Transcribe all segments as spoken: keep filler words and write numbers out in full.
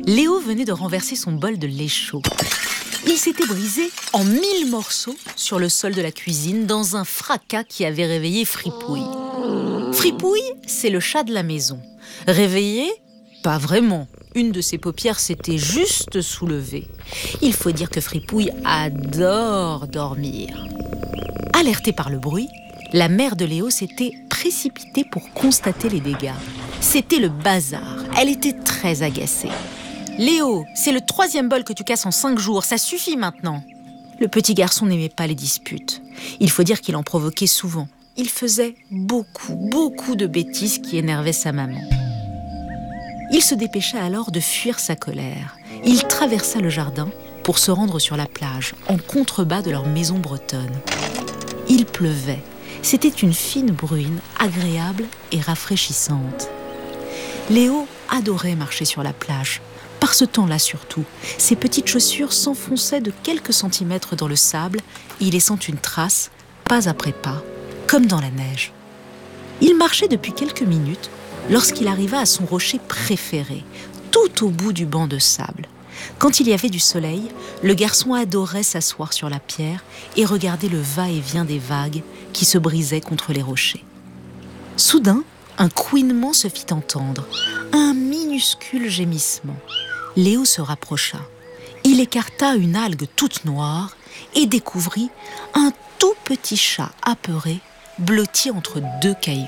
Léo venait de renverser son bol de lait chaud. Il s'était brisé en mille morceaux sur le sol de la cuisine dans un fracas qui avait réveillé Fripouille. Fripouille, c'est le chat de la maison. Réveillé ? Pas vraiment. Une de ses paupières s'était juste soulevée. Il faut dire que Fripouille adore dormir. Alertée par le bruit, la mère de Léo s'était précipitée pour constater les dégâts. C'était le bazar. Elle était très agacée. « Léo, c'est le troisième bol que tu casses en cinq jours, ça suffit maintenant !» Le petit garçon n'aimait pas les disputes. Il faut dire qu'il en provoquait souvent. Il faisait beaucoup, beaucoup de bêtises qui énervaient sa maman. Il se dépêcha alors de fuir sa colère. Il traversa le jardin pour se rendre sur la plage, en contrebas de leur maison bretonne. Il pleuvait. C'était une fine bruine, agréable et rafraîchissante. Léo adorait marcher sur la plage. Par ce temps-là surtout, ses petites chaussures s'enfonçaient de quelques centimètres dans le sable, y laissant une trace, pas après pas, comme dans la neige. Il marchait depuis quelques minutes lorsqu'il arriva à son rocher préféré, tout au bout du banc de sable. Quand il y avait du soleil, le garçon adorait s'asseoir sur la pierre et regarder le va-et-vient des vagues qui se brisaient contre les rochers. Soudain, un couinement se fit entendre, un minuscule gémissement. Léo se rapprocha. Il écarta une algue toute noire et découvrit un tout petit chat apeuré, blotti entre deux cailloux.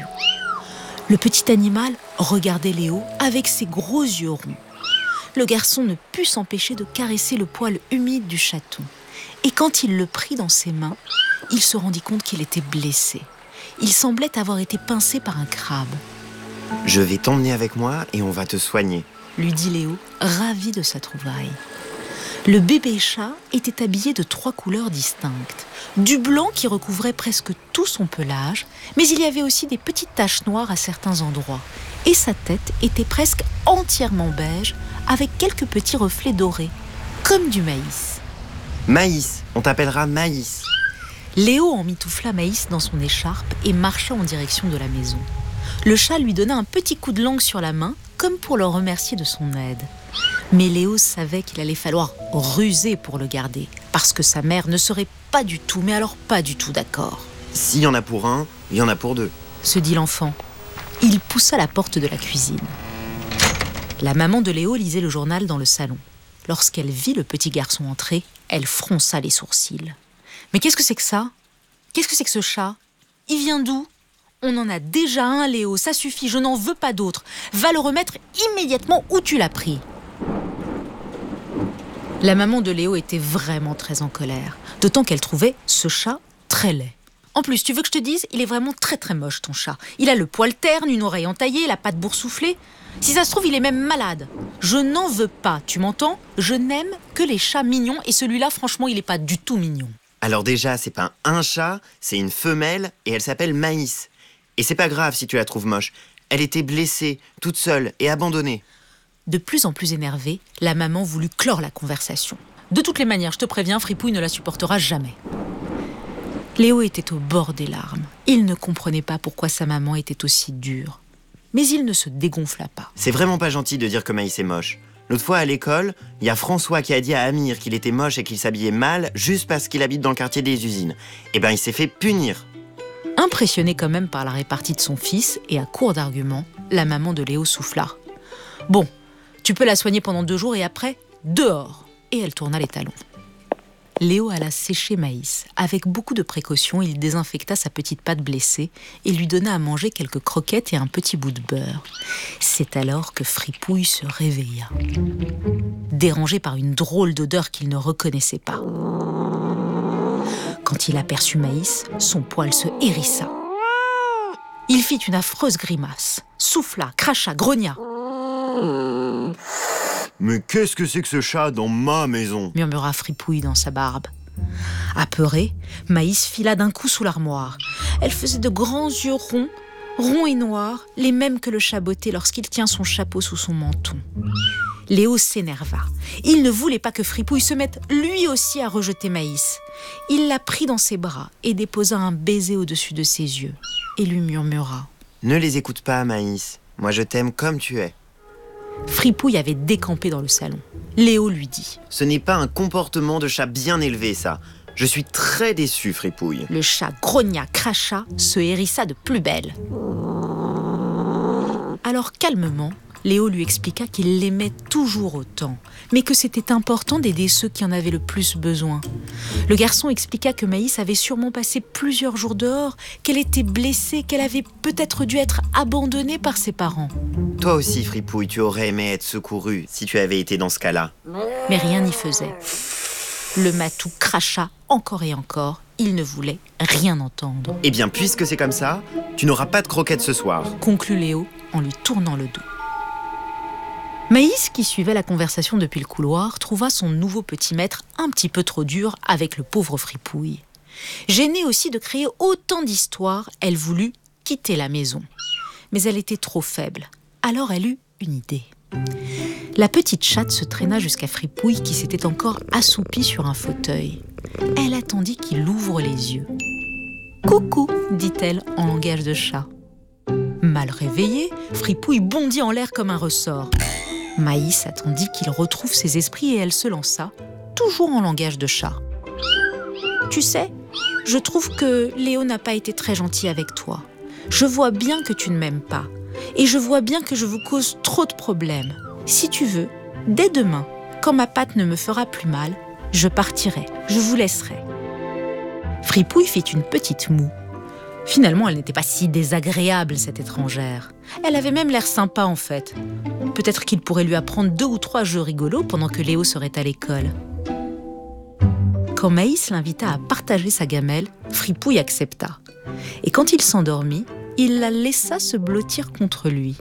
Le petit animal regardait Léo avec ses gros yeux ronds. Le garçon ne put s'empêcher de caresser le poil humide du chaton. Et quand il le prit dans ses mains, il se rendit compte qu'il était blessé. Il semblait avoir été pincé par un crabe. « Je vais t'emmener avec moi et on va te soigner », lui dit Léo, ravi de sa trouvaille. Le bébé chat était habillé de trois couleurs distinctes. Du blanc qui recouvrait presque tout son pelage, mais il y avait aussi des petites taches noires à certains endroits. Et sa tête était presque entièrement beige, avec quelques petits reflets dorés, comme du maïs. « Maïs, on t'appellera Maïs !» Léo emmitoufla Maïs dans son écharpe et marcha en direction de la maison. Le chat lui donna un petit coup de langue sur la main, comme pour le remercier de son aide. Mais Léo savait qu'il allait falloir ruser pour le garder, parce que sa mère ne serait pas du tout, mais alors pas du tout d'accord. « S'il y en a pour un, il y en a pour deux », se dit l'enfant. Il poussa la porte de la cuisine. La maman de Léo lisait le journal dans le salon. Lorsqu'elle vit le petit garçon entrer, elle fronça les sourcils. « Mais qu'est-ce que c'est que ça ? Qu'est-ce que c'est que ce chat ? Il vient d'où ? On en a déjà un, Léo, ça suffit, je n'en veux pas d'autre. Va le remettre immédiatement où tu l'as pris. » La maman de Léo était vraiment très en colère, d'autant qu'elle trouvait ce chat très laid. En plus, tu veux que je te dise, il est vraiment très très moche ton chat. Il a le poil terne, une oreille entaillée, la patte boursouflée. Si ça se trouve, il est même malade. Je n'en veux pas, tu m'entends ? Je n'aime que les chats mignons et celui-là, franchement, il n'est pas du tout mignon. Alors déjà, c'est pas un chat, c'est une femelle et elle s'appelle Maïs. Et c'est pas grave si tu la trouves moche. Elle était blessée, toute seule et abandonnée. De plus en plus énervée, la maman voulut clore la conversation. De toutes les manières, je te préviens, Fripouille ne la supportera jamais. Léo était au bord des larmes. Il ne comprenait pas pourquoi sa maman était aussi dure. Mais il ne se dégonfla pas. C'est vraiment pas gentil de dire que Maïs est moche. L'autre fois à l'école, il y a François qui a dit à Amir qu'il était moche et qu'il s'habillait mal juste parce qu'il habite dans le quartier des usines. Eh ben, il s'est fait punir. Impressionnée quand même par la répartie de son fils et à court d'arguments, la maman de Léo souffla. « Bon, tu peux la soigner pendant deux jours et après, dehors !» Et elle tourna les talons. Léo alla sécher Maïs. Avec beaucoup de précautions, il désinfecta sa petite patte blessée et lui donna à manger quelques croquettes et un petit bout de beurre. C'est alors que Fripouille se réveilla, dérangé par une drôle d'odeur qu'il ne reconnaissait pas. Quand il aperçut Maïs, son poil se hérissa. Il fit une affreuse grimace, souffla, cracha, grogna. « Mais qu'est-ce que c'est que ce chat dans ma maison ?» murmura Fripouille dans sa barbe. Apeurée, Maïs fila d'un coup sous l'armoire. Elle faisait de grands yeux ronds, ronds et noirs, les mêmes que le chat botté lorsqu'il tient son chapeau sous son menton. Léo s'énerva. Il ne voulait pas que Fripouille se mette lui aussi à rejeter Maïs. Il la prit dans ses bras et déposa un baiser au-dessus de ses yeux et lui murmura. « Ne les écoute pas, Maïs. Moi, je t'aime comme tu es. » Fripouille avait décampé dans le salon. Léo lui dit: Ce n'est pas un comportement de chat bien élevé, ça. Je suis très déçu, Fripouille. Le chat grogna, cracha, se hérissa de plus belle. Alors calmement, Léo lui expliqua qu'il l'aimait toujours autant, mais que c'était important d'aider ceux qui en avaient le plus besoin. Le garçon expliqua que Maïs avait sûrement passé plusieurs jours dehors, qu'elle était blessée, qu'elle avait peut-être dû être abandonnée par ses parents. Toi aussi, Fripouille, tu aurais aimé être secouru si tu avais été dans ce cas-là. Mais rien n'y faisait. Le matou cracha encore et encore. Il ne voulait rien entendre. Eh bien, puisque c'est comme ça, tu n'auras pas de croquettes ce soir, conclut Léo en lui tournant le dos. Maïs, qui suivait la conversation depuis le couloir, trouva son nouveau petit maître un petit peu trop dur avec le pauvre Fripouille. Gênée aussi de créer autant d'histoires, elle voulut quitter la maison. Mais elle était trop faible. Alors elle eut une idée. La petite chatte se traîna jusqu'à Fripouille qui s'était encore assoupi sur un fauteuil. Elle attendit qu'il ouvre les yeux. « Coucou !» dit-elle en langage de chat. Mal réveillé, Fripouille bondit en l'air comme un ressort. Maïs attendit qu'il retrouve ses esprits et elle se lança, toujours en langage de chat. « Tu sais, je trouve que Léo n'a pas été très gentil avec toi. Je vois bien que tu ne m'aimes pas. Et je vois bien que je vous cause trop de problèmes. Si tu veux, dès demain, quand ma patte ne me fera plus mal, je partirai, je vous laisserai. » Fripouille fit une petite moue. Finalement, elle n'était pas si désagréable, cette étrangère. Elle avait même l'air sympa, en fait. Peut-être qu'il pourrait lui apprendre deux ou trois jeux rigolos pendant que Léo serait à l'école. Quand Maïs l'invita à partager sa gamelle, Fripouille accepta. Et quand il s'endormit, il la laissa se blottir contre lui.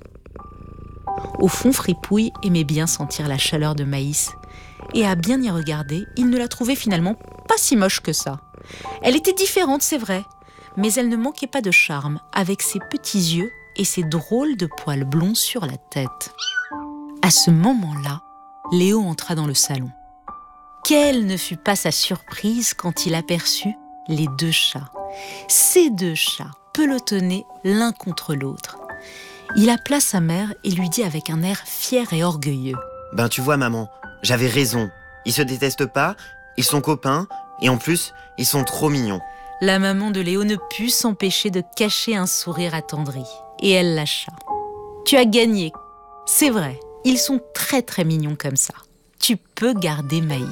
Au fond, Fripouille aimait bien sentir la chaleur de Maïs. Et à bien y regarder, il ne la trouvait finalement pas si moche que ça. Elle était différente, c'est vrai, mais elle ne manquait pas de charme, avec ses petits yeux et ses drôles de poils blonds sur la tête. À ce moment-là, Léo entra dans le salon. Quelle ne fut pas sa surprise quand il aperçut les deux chats. Ces deux chats pelotonnaient l'un contre l'autre. Il appela sa mère et lui dit avec un air fier et orgueilleux: « Ben tu vois maman, j'avais raison. Ils se détestent pas, ils sont copains, et en plus, ils sont trop mignons. » La maman de Léo ne put s'empêcher de cacher un sourire attendri. Et elle lâcha. « Tu as gagné. C'est vrai, ils sont très très mignons comme ça. Tu peux garder Maïs. »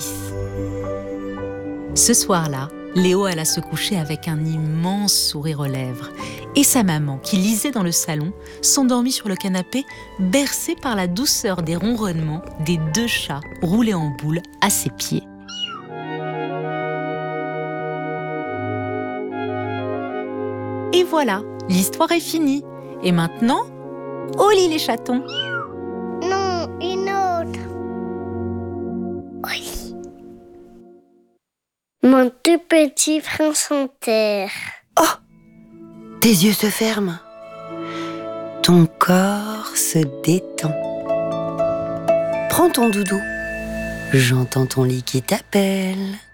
Ce soir-là, Léo alla se coucher avec un immense sourire aux lèvres. Et sa maman, qui lisait dans le salon, s'endormit sur le canapé, bercée par la douceur des ronronnements des deux chats roulés en boule à ses pieds. Et voilà, l'histoire est finie. Et maintenant, au lit les chatons. Non, une autre. Oui. Mon tout petit prince en terre. Oh! Tes yeux se ferment. Ton corps se détend. Prends ton doudou. J'entends ton lit qui t'appelle.